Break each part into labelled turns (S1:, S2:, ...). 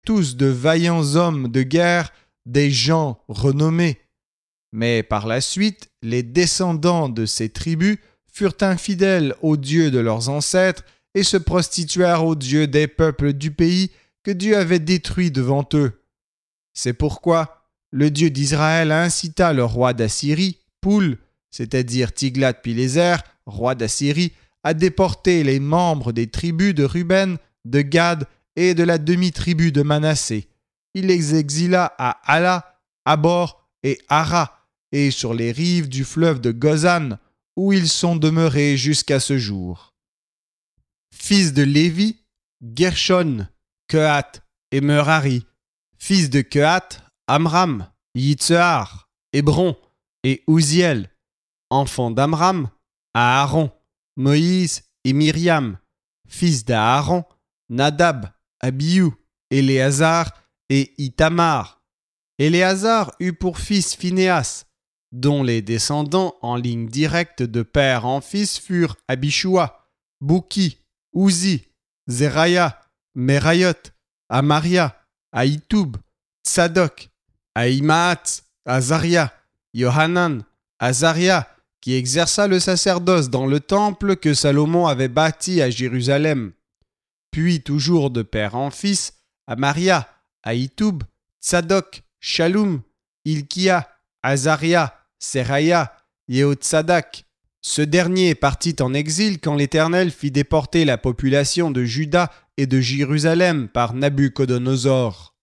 S1: tous de vaillants hommes de guerre, des gens renommés. Mais par la suite, les descendants de ces tribus furent infidèles aux dieux de leurs ancêtres et se prostituèrent aux dieux des peuples du pays que Dieu avait détruits devant eux. C'est pourquoi le Dieu d'Israël incita le roi d'Assyrie, Poul, c'est-à-dire Tiglath-Pileser, roi d'Assyrie, à déporter les membres des tribus de Ruben, de Gad et de la demi-tribu de Manassé. Il les exila à Hala, Habor et Hara, et sur les rives du fleuve de Gozan, où ils sont demeurés jusqu'à ce jour. Fils de Lévi, Gershon, Kehath et Merari. Fils de Kehath, Amram, Yitzhar, Hébron et Uziel. Enfants d'Amram, Aaron, Moïse et Myriam. Fils d'Aaron, Nadab, Abihu, Éléazar et Ithamar. Éléazar eut pour fils Phinéas, dont les descendants en ligne directe de père en fils furent Abishua, Bouki, Uzi, Zeraya, Merayot, Amaria, Ahitoub, Tsadok, Ahimaat, Azaria, Yohanan, Azaria, qui exerça le sacerdoce dans le temple que Salomon avait bâti à Jérusalem. Puis toujours de père en fils, Amaria, Ahitoub, Tsadok, Shaloum, Hilkia, Azaria, Seraya, Yehotsadak. Ce dernier partit en exil quand l'Éternel fit déporter la population de Juda et de Jérusalem par Nabuchodonosor.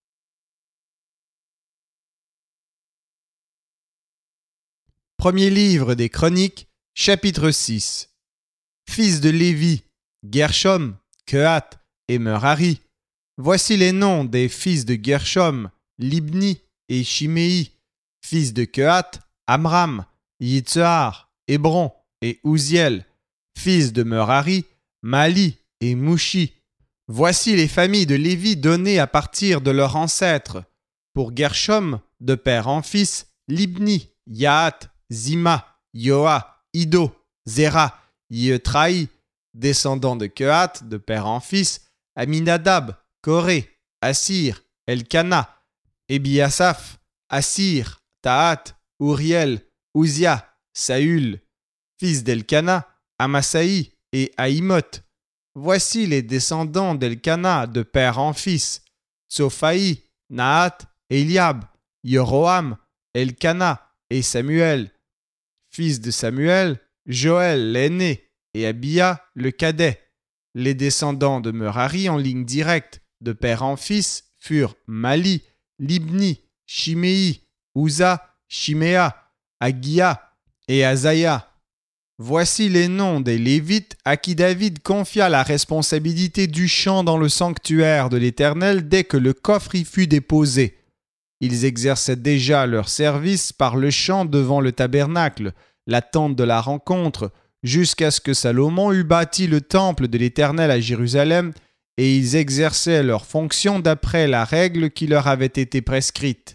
S1: Premier livre des Chroniques, chapitre 6. Fils de Lévi, Gershom, Kehath et Merari. Voici les noms des fils de Gershom, Libni et Shimei. Fils de Kehath, Amram, Yitzhar, Hébron et Uziel. Fils de Merari, Mali et Mushi. Voici les familles de Lévi données à partir de leurs ancêtres. Pour Gershom, de père en fils, Libni, Yahath, Zima, Yoa, Ido, Zera, Yetraï. Descendant de Kehath, de père en fils, Aminadab, Coré, Assir, Elkana, Ebiasaph, Assir, Tahath, Uriel, Uzia, Saül. Fils d'Elkana, Amasaï et Ahimoth. Voici les descendants d'Elkana de père en fils, Tsophaï, Nahath, Eliab, Yoroam, Elkana et Samuel. Fils de Samuel, Joël l'aîné et Abia le cadet. Les descendants de Merari en ligne directe de père en fils furent Mali, Libni, Shimei, Uza, Shiméa, Agia et Azaya. Voici les noms des Lévites à qui David confia la responsabilité du chant dans le sanctuaire de l'Éternel dès que le coffre y fut déposé. Ils exerçaient déjà leur service par le chant devant le tabernacle, la tente de la rencontre, jusqu'à ce que Salomon eût bâti le temple de l'Éternel à Jérusalem, et ils exerçaient leurs fonctions d'après la règle qui leur avait été prescrite.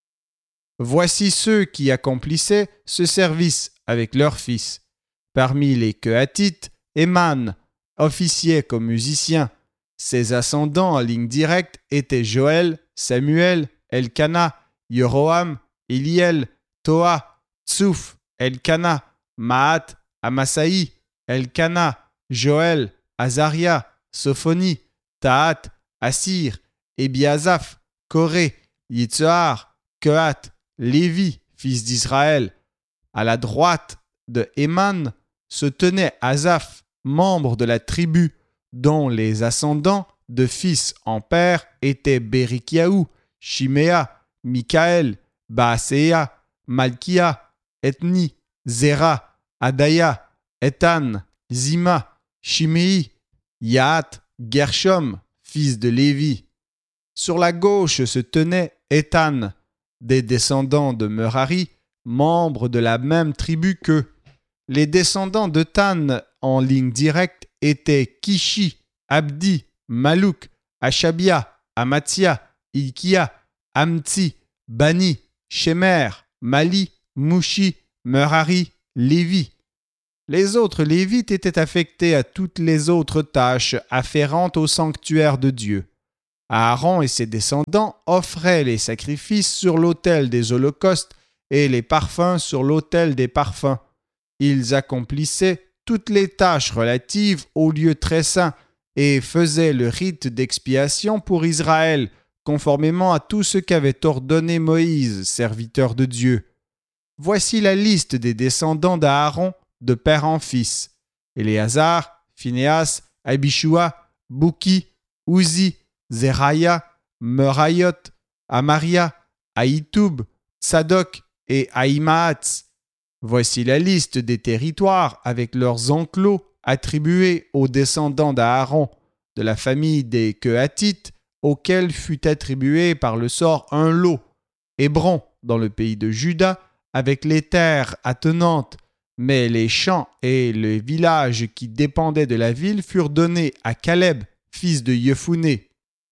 S1: Voici ceux qui accomplissaient ce service avec leurs fils. Parmi les Kehathites, Éman, officier comme musicien. Ses ascendants en ligne directe étaient Joël, Samuel, Elkana, Yoroam, Eliel, Toa, Tsouf, Elkana, Mahath, Amasaï, Elkana, Joël, Azaria, Sophonie, Tahath, Assir, Ebiasaph, Coré, Yitzhar, Kehath, Lévi, fils d'Israël. À la droite de Éman se tenait Asaph, membre de la tribu, dont les ascendants de fils en père étaient Bérikiaou, Shiméa, Mikaël, Baaséa, Malkia, Ethni, Zéra, Adaya, Ethan, Zima, Shimei, Yahath, Gershom, fils de Lévi. Sur la gauche se tenait Ethan, des descendants de Merari, membres de la même tribu qu'eux. Les descendants de Tan en ligne directe étaient Kishi, Abdi, Malouk, Achabia, Amatia, Ilkia, Amtsi, Bani, Shemer, Mali, Mushi, Merari, Lévi. Les autres Lévites étaient affectés à toutes les autres tâches afférentes au sanctuaire de Dieu. Aaron et ses descendants offraient les sacrifices sur l'autel des holocaustes et les parfums sur l'autel des parfums. Ils accomplissaient toutes les tâches relatives au lieu très saint et faisaient le rite d'expiation pour Israël, conformément à tout ce qu'avait ordonné Moïse, serviteur de Dieu. Voici la liste des descendants d'Aaron de père en fils: Éléazar, Phinéas, Abishua, Bouki, Uzi, Zeraya, Merayot, Amaria, Ahitoub, Tsadok et Ahimaatz. Voici la liste des territoires avec leurs enclos attribués aux descendants d'Aaron, de la famille des Kehathites, auquel fut attribué par le sort un lot: Hébron, dans le pays de Juda, avec les terres attenantes, mais les champs et les villages qui dépendaient de la ville furent donnés à Caleb, fils de Jephunné.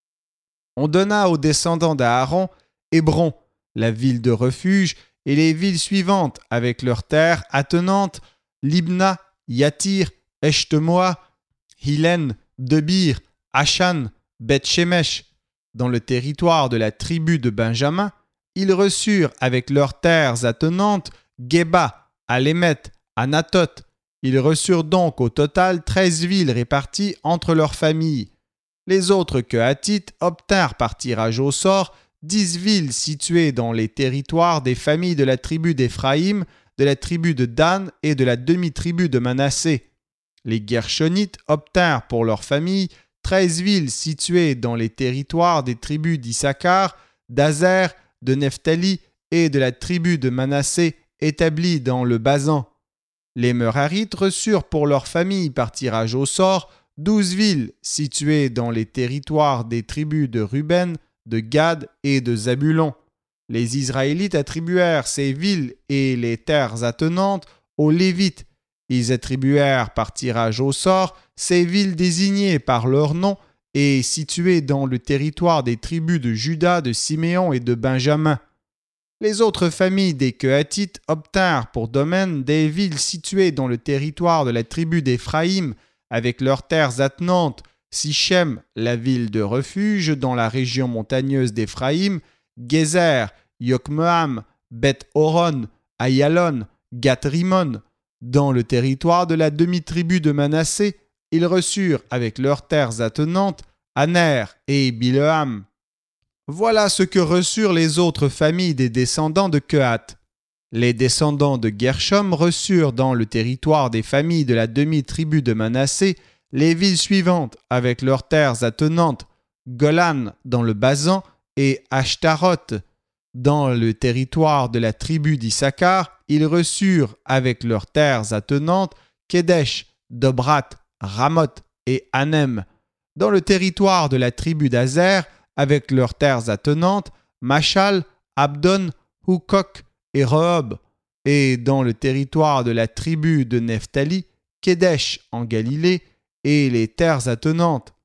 S1: On donna aux descendants d'Aaron Hébron, la ville de refuge, et les villes suivantes avec leurs terres attenantes: Libna, Yatir, Eshtemoa, Hilen, Debir, Ashan, Beth-Shemesh. Dans le territoire de la tribu de Benjamin, ils reçurent avec leurs terres attenantes Geba, Alémet, Anatot. Ils reçurent donc au total 13 villes réparties entre leurs familles. Les autres Kehathites obtinrent par tirage au sort 10 villes situées dans les territoires des familles de la tribu d'Éphraïm, de la tribu de Dan et de la demi-tribu de Manassé. Les Gershonites obtinrent pour leurs familles 13 villes situées dans les territoires des tribus d'Issachar, d'Azer, de Nephtali et de la tribu de Manassé établies dans le Basan. Les Merarites reçurent pour leurs familles par tirage au sort 12 villes situées dans les territoires des tribus de Ruben, de Gad et de Zabulon. Les Israélites attribuèrent ces villes et les terres attenantes aux Lévites. Ils attribuèrent par tirage au sort ces villes désignées par leur nom et situées dans le territoire des tribus de Juda, de Siméon et de Benjamin. Les autres familles des Kehathites obtinrent pour domaine des villes situées dans le territoire de la tribu d'Éphraïm, avec leurs terres attenantes: Sichem, la ville de refuge dans la région montagneuse d'Éphraïm, Gézer, Yokmeam, Beth-Horon, Ayalon, Gath-Rimon. Dans le territoire de la demi-tribu de Manassé, ils reçurent avec leurs terres attenantes Aner et Bileam. Voilà ce que reçurent les autres familles des descendants de Kehath. Les descendants de Gershom reçurent dans le territoire des familles de la demi-tribu de Manassé les villes suivantes avec leurs terres attenantes: Golan dans le Basan et Ashtaroth. Dans le territoire de la tribu d'Issachar, ils reçurent avec leurs terres attenantes Kedesh, Dobrat, Ramoth et Anem. Dans le territoire de la tribu d'Azer, avec leurs terres attenantes, Machal, Abdon, Hukok et Rehob. Et dans le territoire de la tribu de Nephtali, Kedesh en Galilée et les terres attenantes,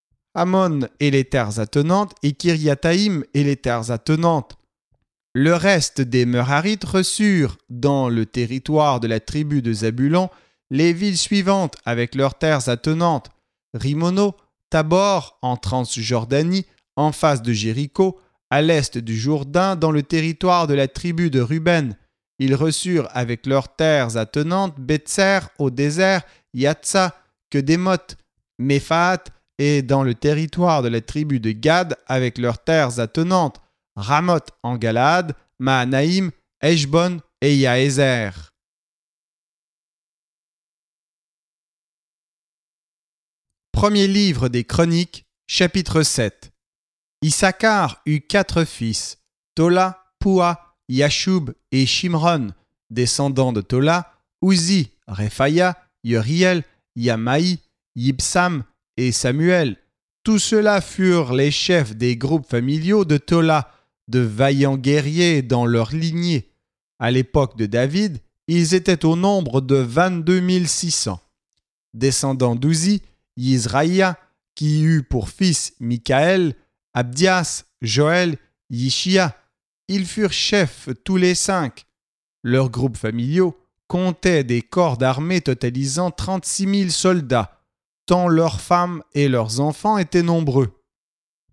S1: Ammon et les terres attenantes, et Kiriathaïm et les terres attenantes. Le reste des Merarites reçurent dans le territoire de la tribu de Zabulon les villes suivantes avec leurs terres attenantes: Rimono, Tabor en Transjordanie, en face de Jéricho, à l'est du Jourdain, dans le territoire de la tribu de Ruben. Ils reçurent avec leurs terres attenantes Betser au désert, Yatsa, Kedémoth, Méphaat, et dans le territoire de la tribu de Gad avec leurs terres attenantes Ramoth en Galaad, Mahanaïm, Eshbon et Yaézer. Premier livre des Chroniques, chapitre 7. Issachar eut 4 fils: Tola, Pua, Yashub et Shimron. Descendants de Tola: Uzi, Rephaya, Yeriel, Yamaï, Yibsam et Samuel. Tous ceux-là furent les chefs des groupes familiaux de Tola, de vaillants guerriers dans leur lignée. À l'époque de David, ils étaient au nombre de 22 600. Descendants d'Uzi: Yizraïa, qui eut pour fils Michaël, Abdias, Joël, Yishia. Ils furent chefs tous les 5. Leurs groupes familiaux comptaient des corps d'armée totalisant 36 000 soldats, tant leurs femmes et leurs enfants étaient nombreux.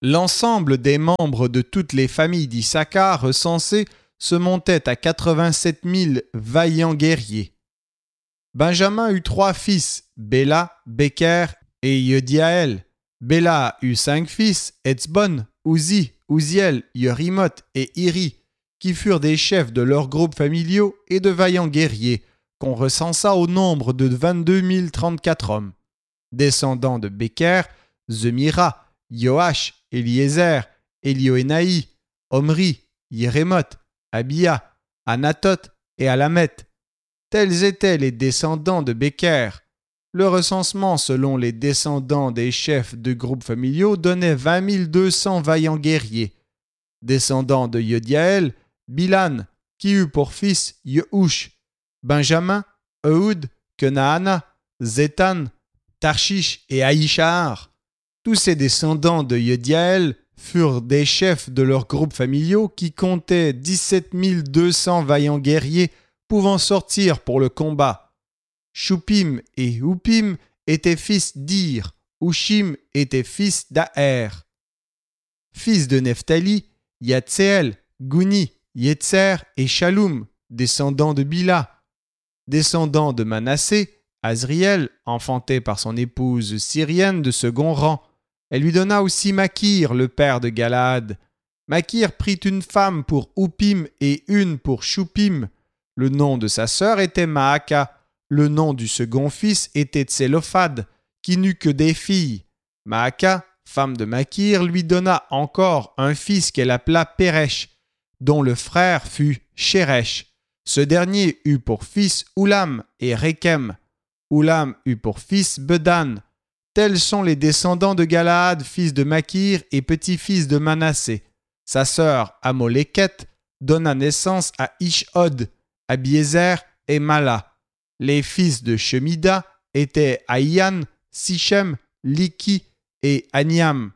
S1: L'ensemble des membres de toutes les familles d'Issachar recensées se montait à 87 000 vaillants guerriers. Benjamin eut 3 fils, Béla, Béker et Yediaël. Béla eut 5 fils, Etzbon, Uzi, Uziel, Yerimoth et Iri, qui furent des chefs de leurs groupes familiaux et de vaillants guerriers, qu'on recensa au nombre de 22 034 hommes. Descendants de Béker, Zemira, Yoash, Eliezer, Elioénaï, Omri, Yérémoth, Abia, Anatoth et Alamet. Tels étaient les descendants de Béker. Le recensement selon les descendants des chefs de groupes familiaux donnait 20 200 vaillants guerriers. Descendants de Yediaël, Bilan, qui eut pour fils Yehush, Benjamin, Ehud, Kenaana, Zétan, Tarshish et Aïshahar. Tous ces descendants de Yediaël furent des chefs de leurs groupes familiaux qui comptaient 17 200 vaillants guerriers pouvant sortir pour le combat. Shupim et Hupim étaient fils d'Ir, Hushim était fils d'Aher. Fils de Nephtali, Yatseel, Guni, Yetzer et Shalum, descendants de Bila. Descendants de Manassé, Azriel, enfanté par son épouse syrienne de second rang. Elle lui donna aussi Makir, le père de Galaad. Makir prit une femme pour Hupim et une pour Shupim. Le nom de sa sœur était Maaka. Le nom du second fils était Tselophad, qui n'eut que des filles. Maaka, femme de Makir, lui donna encore un fils qu'elle appela Péresh, dont le frère fut Sheresh. Ce dernier eut pour fils Oulam et Rekem. Oulam eut pour fils Bedan. Tels sont les descendants de Galaad, fils de Makir et petit-fils de Manassé. Sa sœur Amoléket donna naissance à Ishod, Abiezer et Mala. Les fils de Shemida étaient Aïan, Sichem, Liki et Aniam.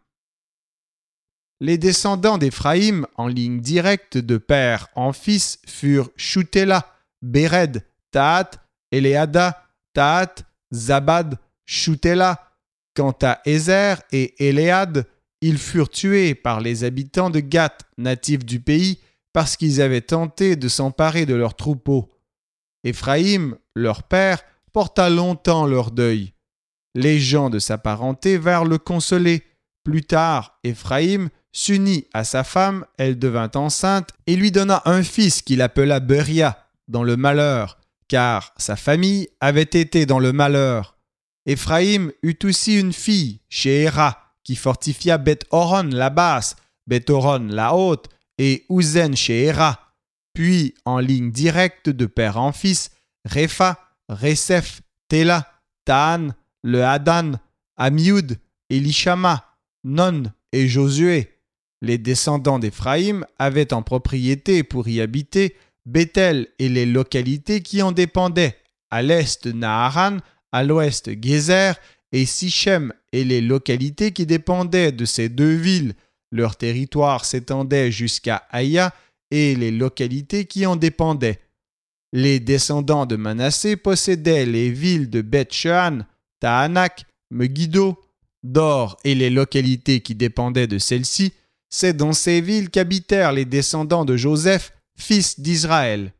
S1: Les descendants d'Éphraïm, en ligne directe de père en fils, furent Shutela, Béred, Tahat, Éléada, Tahat, Zabad, Shutela. Quant à Ézer et Éléad, ils furent tués par les habitants de Gath, natifs du pays, parce qu'ils avaient tenté de s'emparer de leurs troupeaux. Éphraïm, leur père, porta longtemps leur deuil. Les gens de sa parenté vinrent le consoler. Plus tard, Éphraïm s'unit à sa femme, elle devint enceinte et lui donna un fils qu'il appela Beria, dans le malheur, car sa famille avait été dans le malheur. Éphraïm eut aussi une fille, Sheéra, qui fortifia Beth-Horon la basse, Beth-Horon la haute, et Uzen Sheéra. Puis, en ligne directe de père en fils, Répha, Réseph, Téla, Tahan, le Hadan, Amioud, Elishama, Non et Josué. Les descendants d'Éphraïm avaient en propriété pour y habiter Béthel et les localités qui en dépendaient, à l'est Naharan, à l'ouest Gézer et Sichem et les localités qui dépendaient de ces deux villes. Leur territoire s'étendait jusqu'à Aïa et les localités qui en dépendaient. Les descendants de Manassé possédaient les villes de Beth-Shean, Tahanak, Megiddo, Dor et les localités qui dépendaient de celles-ci. C'est dans ces villes qu'habitèrent les descendants de Joseph, fils d'Israël.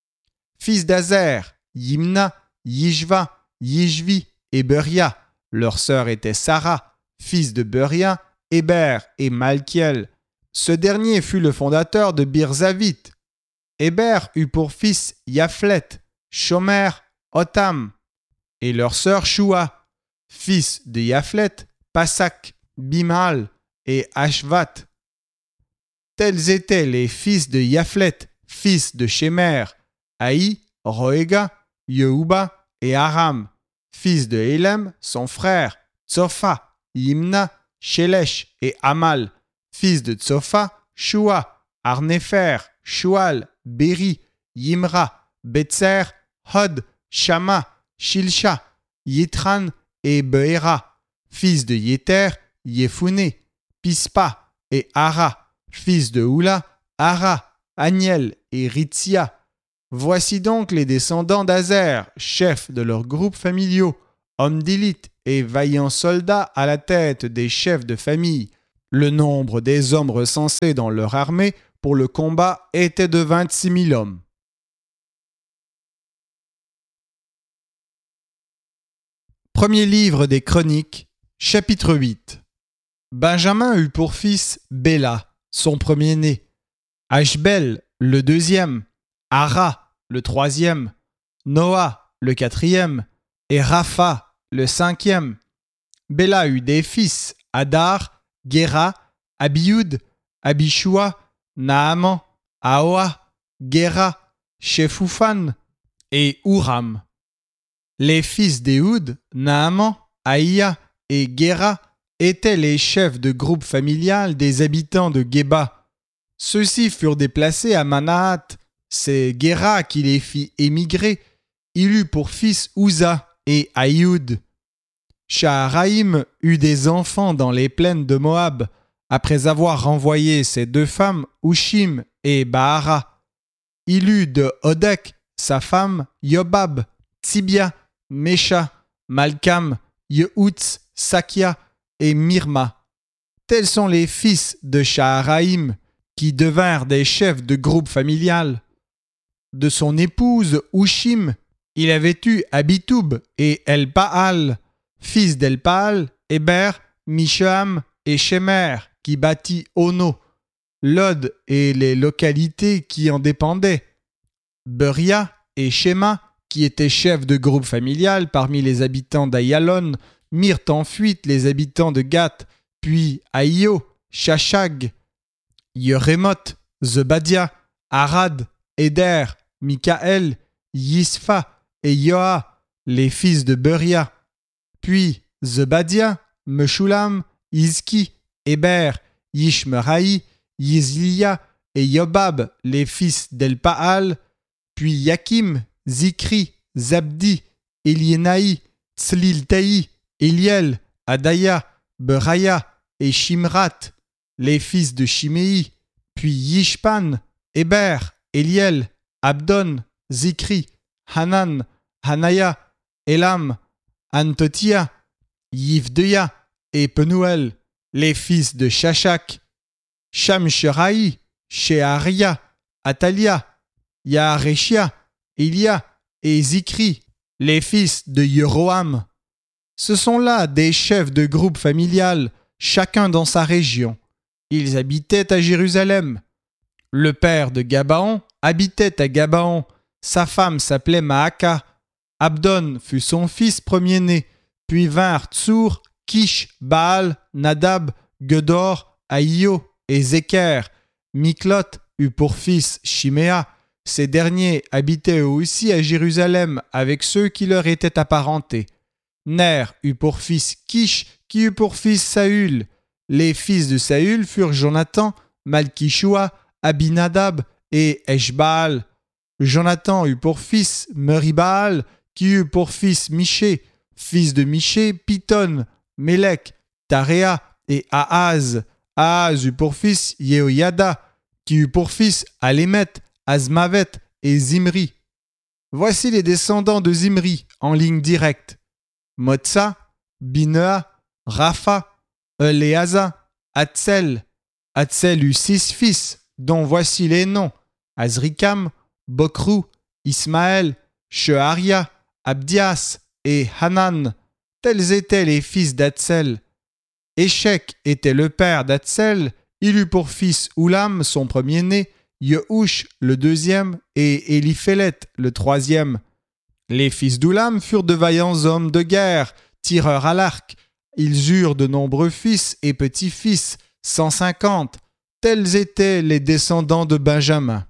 S1: Fils d'Azer, Yimna, Yishva, Yishvi et Beria. Leur sœur était Sarah, fils de Beria, Héber et Malkiel. Ce dernier fut le fondateur de Birzavit. Héber eut pour fils Yaphlet, Shomer, Otam, et leur sœur Shua, fils de Yaphlet, Pasak, Bimal et Ashvat. Tels étaient les fils de Yaphlet, fils de Shemer, Haï, Roéga, Yehuba et Aram, fils de Élem, son frère, Tsofa, Yimna, Shelesh et Amal, fils de Tsofa, Shua, Arnéfer, Shual, Béri, Yimra, Betser, Hod, Shama, Shilsha, Yitran et Beéra, fils de Yéter, Yefouné, Pispa et Ara, fils de Hula, Ara, Aniel et Ritsia. Voici donc les descendants d'Azer, chefs de leurs groupes familiaux, hommes d'élite et vaillants soldats à la tête des chefs de famille. Le nombre des hommes recensés dans leur armée pour le combat était de 26 000 hommes. Premier livre des Chroniques, chapitre 8. Benjamin eut pour fils Béla, son premier-né, Ashbel, le deuxième, Ara, le troisième, Noah, le quatrième, et Rapha, le cinquième. Béla eut des fils, Adar, Géra, Abioud, Abishua, Naaman, Ahoa, Géra, Shephufan et Huram. Les fils d'Éhoud, Naaman, Aïa et Géra étaient les chefs de groupe familial des habitants de Géba. Ceux-ci furent déplacés à Manahat. C'est Géra qui les fit émigrer. Il eut pour fils Uza et Aïoud. Shaharaïm eut des enfants dans les plaines de Moab, après avoir renvoyé ses deux femmes, Hushim et Bahara. Il eut de Odek, sa femme, Yobab, Tsibia, Mesha, Malkam, Yehoutz, Sakia et Mirma. Tels sont les fils de Shaharaïm, qui devinrent des chefs de groupe familial. De son épouse Hushim, il avait eu Abitoub et Elpaal, fils d'Elpaal, Héber, Misham et Shemer, qui bâtit Ono, Lod et les localités qui en dépendaient, Beria et Shema, qui étaient chefs de groupe familial parmi les habitants d'Ayalon, mirent en fuite les habitants de Gath, puis Aïo, Shashag, Yerémoth, Zebadia, Arad, Éder, Mikaël, Yisfa et Yoa, les fils de Beria. Puis Zebadia, Meshulam, Izki, Héber, Yishmeraï, Yizlia et Yobab, les fils d'Elpaal. Puis Yakim, Zikri, Zabdi, Eliénaï, Tzliltaï, Eliel, Adaya, Beraya et Shimrat, les fils de Shiméi. Puis Yishpan, Héber, Eliel, Abdon, Zikri, Hanan, Hanaya, Elam, Antotia, Yivdeya et Penuel, les fils de Shashak. Shamsheraï, Sheharia, Atalia, Yahareshia, Ilia et Zikri, les fils de Yeroham. Ce sont là des chefs de groupe familial, chacun dans sa région. Ils habitaient à Jérusalem. Le père de Gabaon habitait à Gabaon. Sa femme s'appelait Maaka. Abdon fut son fils premier-né. Puis vinrent Tsour, Kish, Baal, Nadab, Gedor, Aïo et Zéker. Miklot eut pour fils Shiméa. Ces derniers habitaient eux aussi à Jérusalem avec ceux qui leur étaient apparentés. Ner eut pour fils Kish, qui eut pour fils Saül. Les fils de Saül furent Jonathan, Malkishua, Abinadab et Eshbaal. Jonathan eut pour fils Meribaal, qui eut pour fils Miché. Fils de Miché, Piton, Mélec, Taréa et Ahaz. Ahaz eut pour fils Yehoyada, qui eut pour fils Alémet, Azmavet et Zimri. Voici les descendants de Zimri en ligne directe. Motsa, Binea, Rapha, Eléaza, Hatzel. Hatzel eut 6 fils, dont voici les noms. Azrikam, Bokrou, Ismaël, Sheharia, Abdias et Hanan. Tels étaient les fils d'Hatzel. Échec était le père d'Hatzel. Il eut pour fils Oulam, son premier-né, Yehush, le deuxième, et Éliphélet, le troisième. Les fils d'Oulam furent de vaillants hommes de guerre, tireurs à l'arc. Ils eurent de nombreux fils et petits-fils, 150. Tels étaient les descendants de Benjamin.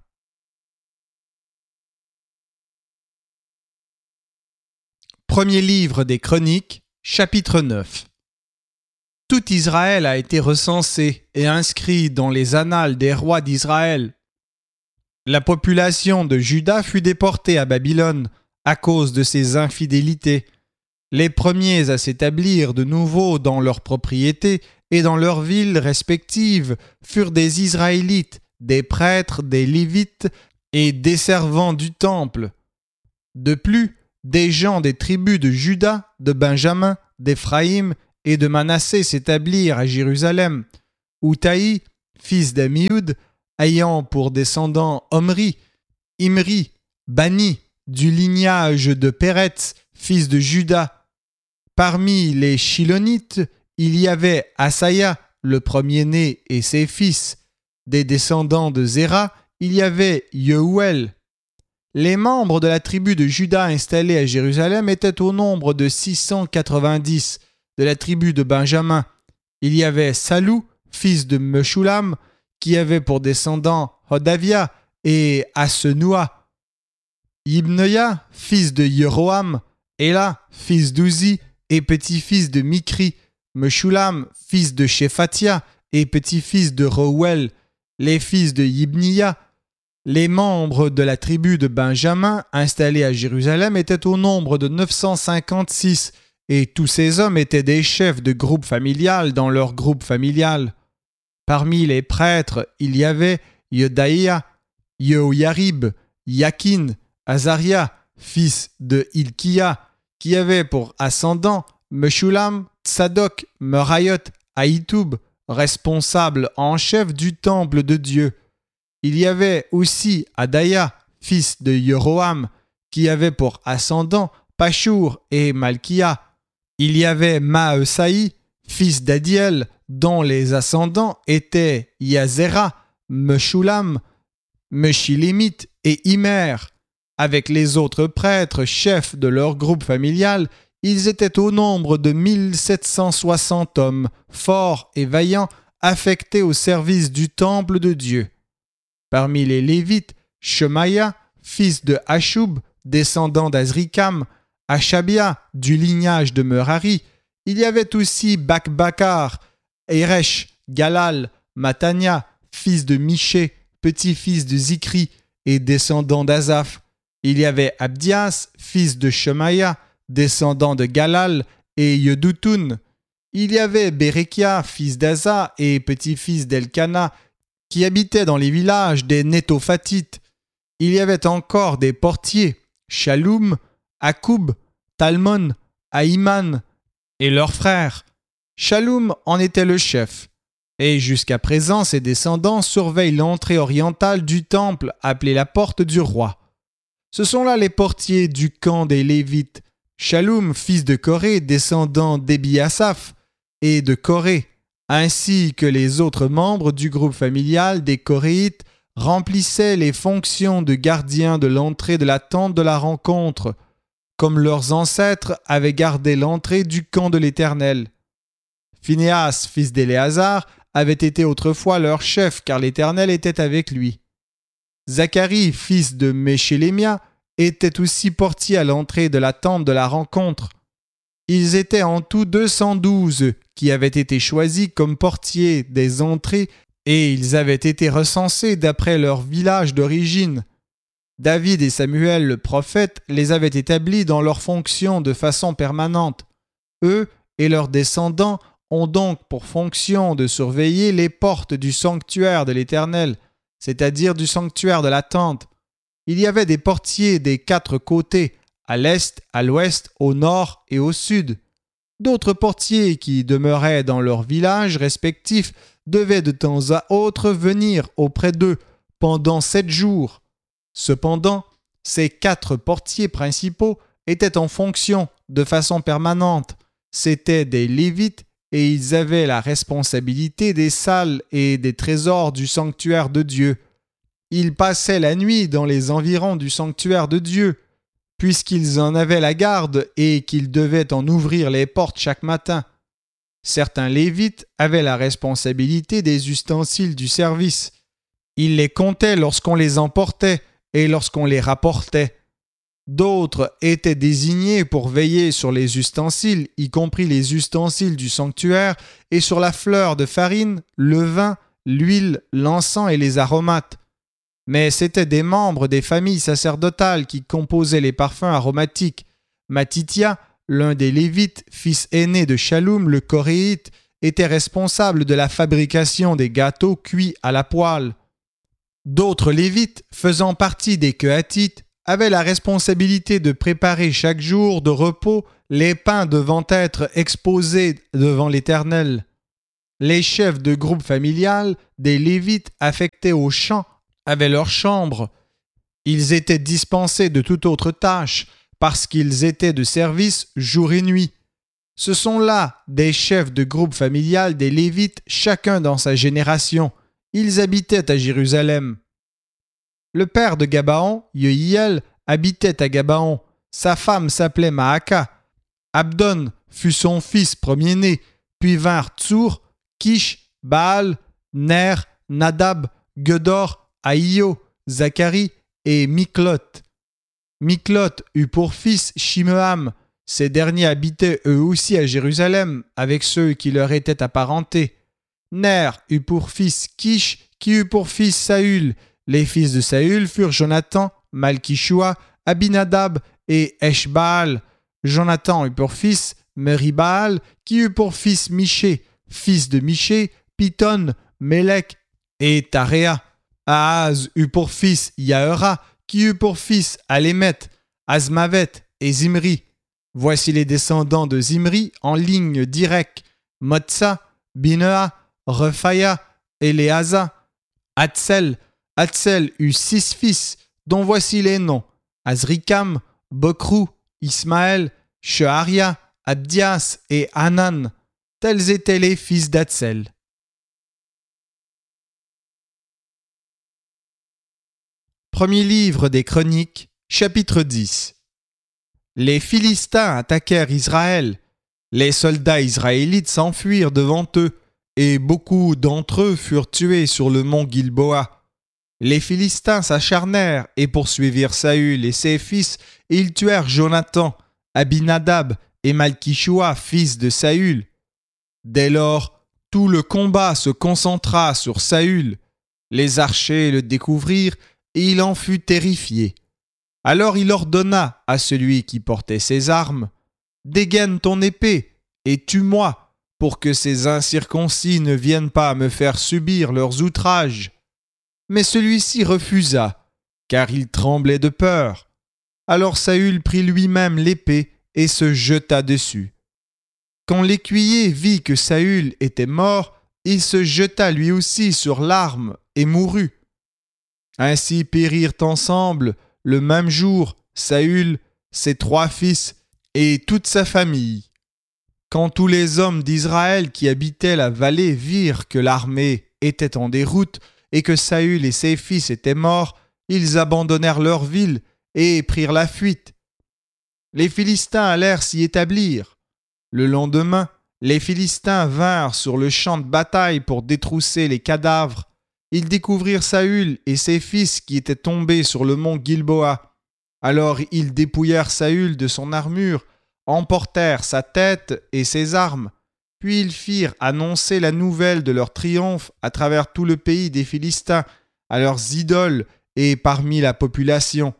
S1: Premier livre des Chroniques, chapitre 9. Tout Israël a été recensé et inscrit dans les annales des rois d'Israël. La population de Juda fut déportée à Babylone à cause de ses infidélités. Les premiers à s'établir de nouveau dans leurs propriétés et dans leurs villes respectives furent des Israélites, des prêtres, des Lévites et des servants du temple. De plus, des gens des tribus de Juda, de Benjamin, d'Éphraïm et de Manassé s'établirent à Jérusalem. Outaï, fils d'Amihud, ayant pour descendant Omri, Imri, Bani, du lignage de Péretz, fils de Juda. Parmi les Shilonites, il y avait Asaya, le premier-né, et ses fils. Des descendants de Zéra, il y avait Yeuel. Les membres de la tribu de Juda installés à Jérusalem étaient au nombre de 690. De la tribu de Benjamin, il y avait Salou, fils de Meshulam, qui avait pour descendant Hodavia et Asenoua. Ibneya, fils de Yeroham, Ela, fils d'Uzi et petit-fils de Mikri, Meshulam, fils de Shephatia et petit-fils de Reuel, les fils de Yibniya. Les membres de la tribu de Benjamin installés à Jérusalem étaient au nombre de 956, et tous ces hommes étaient des chefs de groupe familial dans leur groupe familial. Parmi les prêtres, il y avait Yedaïa, Yehoyarib, Yakin, Azaria, fils de Hilkia, qui avait pour ascendant Meshulam, Tsadok, Merayot, Ahitoub, responsable en chef du temple de Dieu. Il y avait aussi Adaya, fils de Yeroham, qui avait pour ascendant Pashur et Malkia. Il y avait Maasaï, fils d'Adiel, dont les ascendants étaient Yazera, Meshulam, Meshilémite et Immer. Avec les autres prêtres, chefs de leur groupe familial, ils étaient au nombre de 1760 hommes, forts et vaillants, affectés au service du temple de Dieu. Parmi les Lévites, Shemaïa, fils de Hashub, descendant d'Azrikam, Achabia, du lignage de Merari. Il y avait aussi Bakbakar, Eresh, Galal, Matania, fils de Miché, petit-fils de Zikri et descendant d'Azaph. Il y avait Abdias, fils de Shemaïa, descendant de Galal et Yedutun. Il y avait Bérekia, fils d'Aza et petit-fils d'Elkana, qui habitait dans les villages des Nétophatites. Il y avait encore des portiers, Shaloum, Akoub, Talmon, Aïman et leurs frères. Shaloum en était le chef. Et jusqu'à présent, ses descendants surveillent l'entrée orientale du temple appelée la porte du roi. Ce sont là les portiers du camp des Lévites. Shaloum, fils de Coré, descendant d'Ebiasaph et de Coré, ainsi que les autres membres du groupe familial des Coréites, remplissaient les fonctions de gardiens de l'entrée de la tente de la rencontre, comme leurs ancêtres avaient gardé l'entrée du camp de l'Éternel. Phinéas, fils d'Éléazar, avait été autrefois leur chef, car l'Éternel était avec lui. Zacharie, fils de Meshélémia, était aussi portier à l'entrée de la tente de la rencontre. Ils étaient en tout 212 qui avaient été choisis comme portiers des entrées et ils avaient été recensés d'après leur village d'origine. David et Samuel le prophète les avaient établis dans leurs fonctions de façon permanente. Eux et leurs descendants ont donc pour fonction de surveiller les portes du sanctuaire de l'Éternel, c'est-à-dire du sanctuaire de la tente. Il y avait des portiers des 4 côtés, à l'est, à l'ouest, au nord et au sud. D'autres portiers qui demeuraient dans leurs villages respectifs devaient de temps à autre venir auprès d'eux pendant 7 jours. Cependant, ces 4 portiers principaux étaient en fonction de façon permanente. C'étaient des Lévites et ils avaient la responsabilité des salles et des trésors du sanctuaire de Dieu. Ils passaient la nuit dans les environs du sanctuaire de Dieu, puisqu'ils en avaient la garde et qu'ils devaient en ouvrir les portes chaque matin. Certains Lévites avaient la responsabilité des ustensiles du service. Ils les comptaient lorsqu'on les emportait et lorsqu'on les rapportait. D'autres étaient désignés pour veiller sur les ustensiles, y compris les ustensiles du sanctuaire, et sur la fleur de farine, le vin, l'huile, l'encens et les aromates. Mais c'étaient des membres des familles sacerdotales qui composaient les parfums aromatiques. Matithia, l'un des Lévites, fils aîné de Shaloum le Coréite, était responsable de la fabrication des gâteaux cuits à la poêle. D'autres Lévites, faisant partie des Kehathites, avaient la responsabilité de préparer chaque jour de repos les pains devant être exposés devant l'Éternel. Les chefs de groupe familial des Lévites affectés aux champs avaient leurs chambres. Ils étaient dispensés de toute autre tâche parce qu'ils étaient de service jour et nuit. Ce sont là des chefs de groupe familial des Lévites, chacun dans sa génération. Ils habitaient à Jérusalem. Le père de Gabaon, Yehiel, habitait à Gabaon. Sa femme s'appelait Maaka. Abdon fut son fils premier-né, puis vinrent Tsour, Kish, Baal, Ner, Nadab, Gedor, Ahio, Zacharie et Miklot. Miklot eut pour fils Shimeam. Ces derniers habitaient eux aussi à Jérusalem, avec ceux qui leur étaient apparentés. Ner eut pour fils Kish, qui eut pour fils Saül. Les fils de Saül furent Jonathan, Malkishua, Abinadab et Eshbaal. Jonathan eut pour fils Meribaal, qui eut pour fils Miché, fils de Miché, Piton, Mélec et Taréa. Ahaz eut pour fils Yaëra, qui eut pour fils Alémet, Azmavet et Zimri. Voici les descendants de Zimri en ligne directe: Motsa, Binea, Rephaya, Éléaza, Hatsel. Hatsel eut 6 fils, dont voici les noms: Azrikam, Bokrou, Ismaël, Sheharia, Abdias et Hanan. Tels étaient les fils d'Hatsel. Premier livre des Chroniques, chapitre 10. Les Philistins attaquèrent Israël. Les soldats israélites s'enfuirent devant eux, et beaucoup d'entre eux furent tués sur le mont Gilboa. Les Philistins s'acharnèrent et poursuivirent Saül et ses fils, et ils tuèrent Jonathan, Abinadab et Malkishua, fils de Saül. Dès lors, tout le combat se concentra sur Saül. Les archers le découvrirent, et il en fut terrifié. Alors il ordonna à celui qui portait ses armes: « Dégaine ton épée et tue-moi, pour que ces incirconcis ne viennent pas me faire subir leurs outrages. » Mais celui-ci refusa, car il tremblait de peur. Alors Saül prit lui-même l'épée et se jeta dessus. Quand l'écuyer vit que Saül était mort, il se jeta lui aussi sur l'arme et mourut. Ainsi périrent ensemble, le même jour, Saül, ses 3 fils et toute sa famille. Quand tous les hommes d'Israël qui habitaient la vallée virent que l'armée était en déroute et que Saül et ses fils étaient morts, ils abandonnèrent leur ville et prirent la fuite. Les Philistins allèrent s'y établir. Le lendemain, les Philistins vinrent sur le champ de bataille pour détrousser les cadavres. Ils découvrirent Saül et ses fils qui étaient tombés sur le mont Gilboa. Alors ils dépouillèrent Saül de son armure, emportèrent sa tête et ses armes, puis ils firent annoncer la nouvelle de leur triomphe à travers tout le pays des Philistins, à leurs idoles et parmi la population.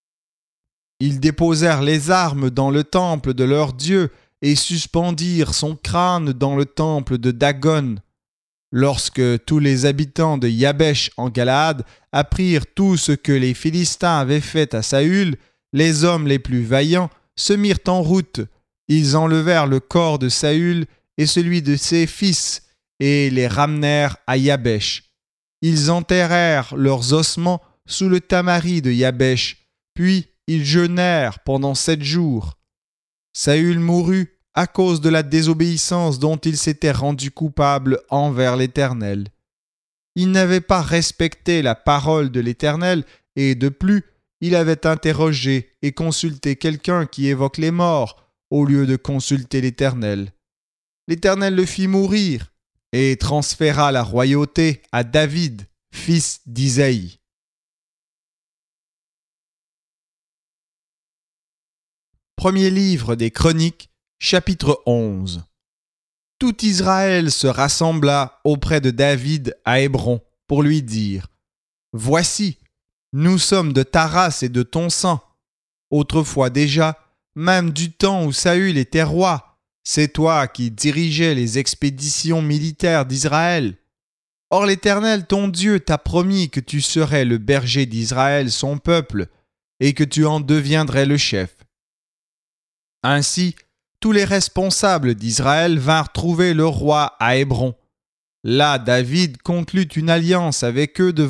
S1: Ils déposèrent les armes dans le temple de leur Dieu et suspendirent son crâne dans le temple de Dagon. Lorsque tous les habitants de Yabesh en Galaad apprirent tout ce que les Philistins avaient fait à Saül, les hommes les plus vaillants se mirent en route. Ils enlevèrent le corps de Saül et celui de ses fils et les ramenèrent à Yabesh. Ils enterrèrent leurs ossements sous le tamari de Yabesh, puis ils jeûnèrent pendant 7 jours. Saül mourut à cause de la désobéissance dont il s'était rendu coupable envers l'Éternel. Il n'avait pas respecté la parole de l'Éternel et de plus, il avait interrogé et consulté quelqu'un qui évoque les morts au lieu de consulter l'Éternel. L'Éternel le fit mourir et transféra la royauté à David, fils d'Isaïe. Premier livre des Chroniques, chapitre 11. Tout Israël se rassembla auprès de David à Hébron pour lui dire: « Voici, nous sommes de ta race et de ton sang. Autrefois déjà, même du temps où Saül était roi, c'est toi qui dirigeais les expéditions militaires d'Israël. Or l'Éternel ton Dieu t'a promis que tu serais le berger d'Israël, son peuple, et que tu en deviendrais le chef. Ainsi, tous les responsables d'Israël vinrent trouver le roi à Hébron. Là, David conclut une alliance avec eux devant